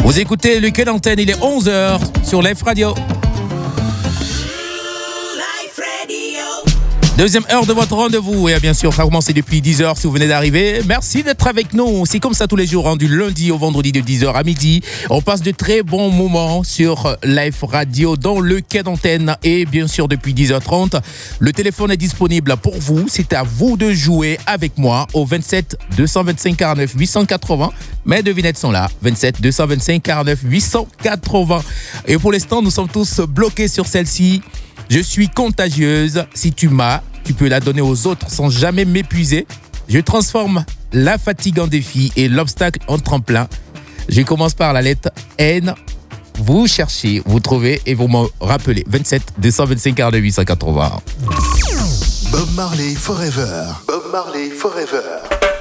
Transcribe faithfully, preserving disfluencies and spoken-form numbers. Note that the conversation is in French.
Vous écoutez le Quai d'Antenne, il est onze heures sur Life Radio. Deuxième heure de votre rendez-vous, et bien sûr, ça a commencé depuis dix heures si vous venez d'arriver. Merci d'être avec nous. C'est comme ça tous les jours, hein, du lundi au vendredi de dix heures à midi. On passe de très bons moments sur Life Radio dans le Quai d'Antenne. Et bien sûr, depuis dix heures trente, le téléphone est disponible pour vous. C'est à vous de jouer avec moi au vingt-sept deux cent vingt-cinq quarante-neuf huit cent quatre-vingts. Mes devinettes sont là, vingt-sept deux cent vingt-cinq quarante-neuf huit cent quatre-vingts. Et pour l'instant, nous sommes tous bloqués sur celle-ci. Je suis contagieuse. Si tu m'as, tu peux la donner aux autres sans jamais m'épuiser. Je transforme la fatigue en défi et l'obstacle en tremplin. Je commence par la lettre N. Vous cherchez, vous trouvez et vous me rappelez. vingt-sept deux cent vingt-cinq quarante-neuf huit cent quatre-vingts. Bob Marley Forever. Bob Marley Forever.